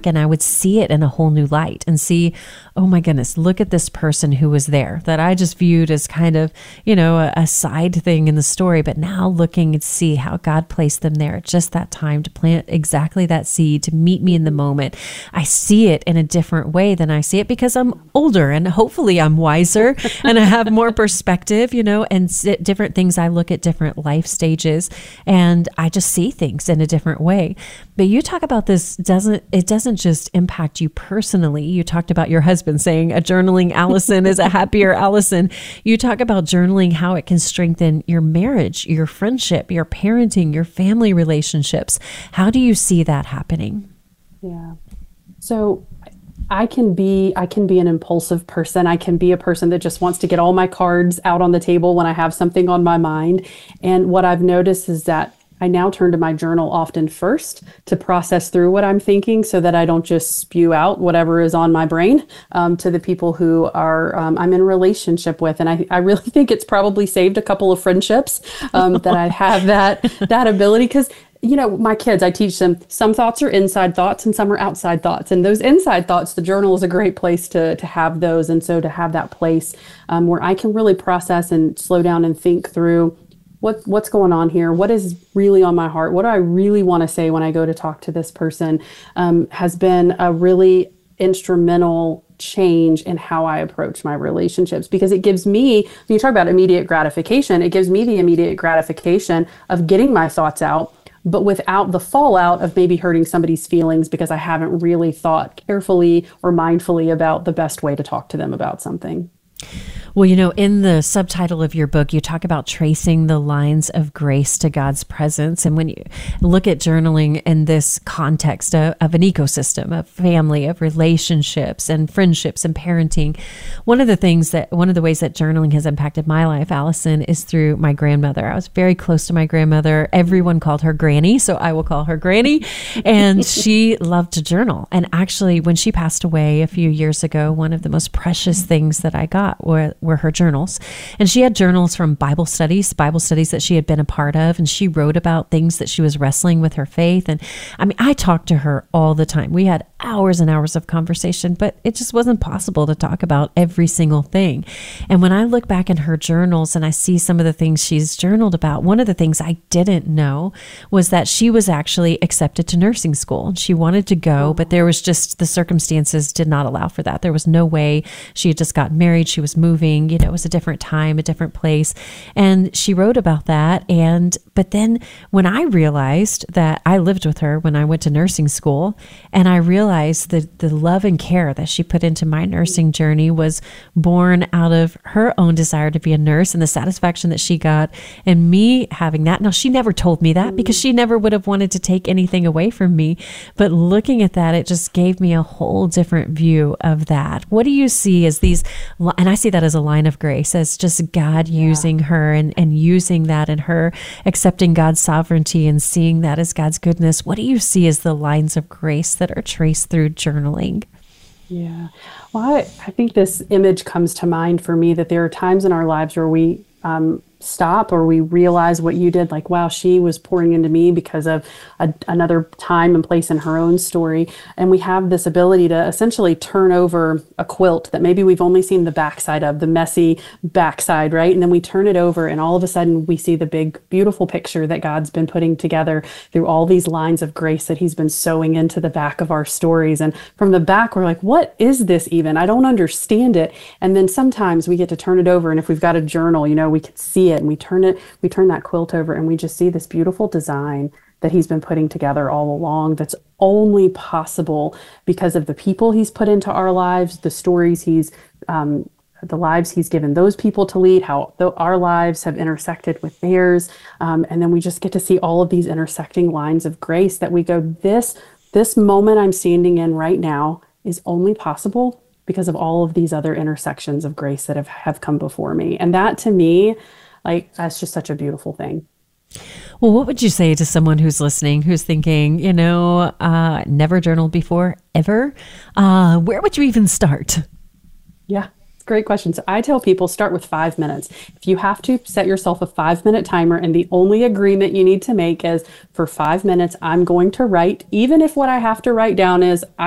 back and I would see it in a whole new light and see, oh my goodness, look at this person who was there that I just viewed as kind of, a side thing in the story. But now looking and see how God placed them there at just that time to plant exactly that seed, to meet me in the moment. I see it in a different way than I see it because I'm older and hopefully I'm wiser and I have more perspective, and different things. I look at different life stages and I just see things in a different way. But you talk about this, it doesn't just impact you personally. You talked about your husband saying a journaling Allison is a happier Allison. You talk about journaling, how it can strengthen your marriage, your friendship, your parenting, your family relationships. How do you see that happening? Yeah. So I can be an impulsive person. I can be a person that just wants to get all my cards out on the table when I have something on my mind. And what I've noticed is that I now turn to my journal often first to process through what I'm thinking so that I don't just spew out whatever is on my brain to the people who are I'm in a relationship with. And I really think it's probably saved a couple of friendships that I have that ability, because my kids, I teach them some thoughts are inside thoughts and some are outside thoughts. And those inside thoughts, the journal is a great place to have those. And so to have that place where I can really process and slow down and think through what's going on here, what is really on my heart, what do I really want to say when I go to talk to this person, has been a really instrumental change in how I approach my relationships, because it gives me, when you talk about immediate gratification, it gives me the immediate gratification of getting my thoughts out, but without the fallout of maybe hurting somebody's feelings because I haven't really thought carefully or mindfully about the best way to talk to them about something. Well, in the subtitle of your book, you talk about tracing the lines of grace to God's presence. And when you look at journaling in this context of an ecosystem, of family, of relationships and friendships and parenting, one of the ways that journaling has impacted my life, Allison, is through my grandmother. I was very close to my grandmother. Everyone called her Granny, so I will call her Granny. And she loved to journal. And actually, when she passed away a few years ago, one of the most precious things that I got were her journals. And she had journals from Bible studies that she had been a part of. And she wrote about things that she was wrestling with her faith. And I talked to her all the time. We had hours and hours of conversation, but it just wasn't possible to talk about every single thing. And when I look back in her journals and I see some of the things she's journaled about, one of the things I didn't know was that she was actually accepted to nursing school. She wanted to go, but there was just, the circumstances did not allow for that. There was no way. She had just gotten married. She was moving. It was a different time, a different place. And she wrote about that. But then when I realized that I lived with her when I went to nursing school, and I realized that the love and care that she put into my nursing journey was born out of her own desire to be a nurse and the satisfaction that she got and me having that. Now, she never told me that because she never would have wanted to take anything away from me. But looking at that, it just gave me a whole different view of that. What do you see as these, and I see that as a line of grace, as just God using her and using that and her accepting God's sovereignty and seeing that as God's goodness. What do you see as the lines of grace that are traced through journaling? Yeah. Well, I think this image comes to mind for me, that there are times in our lives where we stop or we realize what you did, like, wow, she was pouring into me because of another time and place in her own story. And we have this ability to essentially turn over a quilt that maybe we've only seen the backside of, the messy backside, right? And then we turn it over and all of a sudden we see the big, beautiful picture that God's been putting together through all these lines of grace that he's been sewing into the back of our stories. And from the back, we're like, what is this even? I don't understand it. And then sometimes we get to turn it over. And if we've got a journal, we can see it, and we turn that quilt over and we just see this beautiful design that he's been putting together all along, that's only possible because of the people he's put into our lives, the stories the lives he's given those people to lead, how our lives have intersected with theirs. And then we just get to see all of these intersecting lines of grace that we go, this moment I'm standing in right now is only possible because of all of these other intersections of grace that have come before me. And that, to me, that's just such a beautiful thing. Well, what would you say to someone who's listening, who's thinking, never journaled before, ever? Where would you even start? Yeah, it's a great question. So I tell people, start with 5 minutes. If you have to, set yourself a 5-minute timer, and the only agreement you need to make is, for 5 minutes, I'm going to write, even if what I have to write down is,